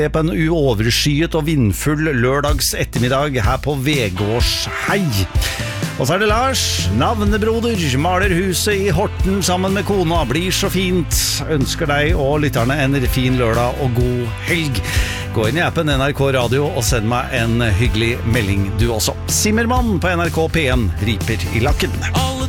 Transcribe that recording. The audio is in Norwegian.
På en uoverskyet og vindfull lørdags ettermiddag her på Vegårshei. Og så det Lars, navnebroder, maler huset i Horten sammen med kona, blir så fint. Ønsker deg og lytterne en fin lørdag og god helg. Gå inn i appen NRK Radio og send meg en hyggelig melding du også. Simmermann på NRK P1 riper i lakken.